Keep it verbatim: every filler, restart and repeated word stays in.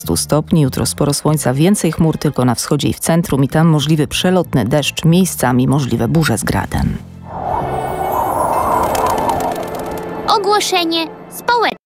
stopni. Jutro sporo słońca, więcej chmur tylko na wschodzie i w centrum i tam możliwy przelotny deszcz, miejscami możliwe burze z gradem. Ogłoszenie społeczne.